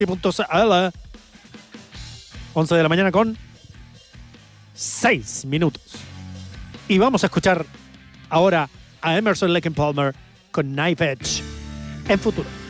.cl. 11 de la mañana con 6 minutos. Y vamos a escuchar ahora a Emerson Lake and Palmer con Knife Edge en Futuro.